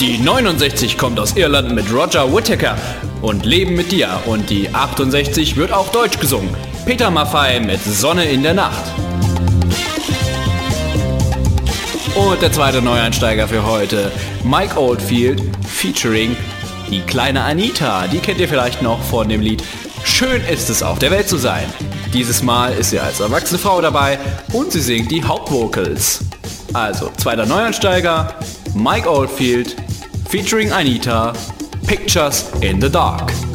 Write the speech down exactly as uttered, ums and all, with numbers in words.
Die neunundsechzig kommt aus Irland mit Roger Whittaker und Leben mit dir. Und die achtundsechzig wird auch deutsch gesungen. Peter Maffay mit Sonne in der Nacht. Und der zweite Neueinsteiger für heute, Mike Oldfield featuring die kleine Anita. Die kennt ihr vielleicht noch von dem Lied Schön ist es auf der Welt zu sein. Dieses Mal ist sie als erwachsene Frau dabei und sie singt die Hauptvocals. Also, zweiter Neueinsteiger, Mike Oldfield featuring Anita, Pictures in the Dark.